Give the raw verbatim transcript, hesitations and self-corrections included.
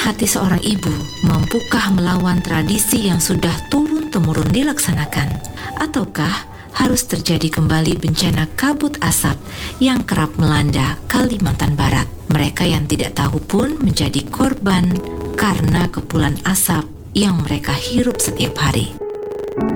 hati seorang ibu, mampukah melawan tradisi yang sudah turun-temurun dilaksanakan? Ataukah harus terjadi kembali bencana kabut asap yang kerap melanda Kalimantan Barat? Mereka yang tidak tahu pun menjadi korban karena kepulan asap yang mereka hirup setiap hari.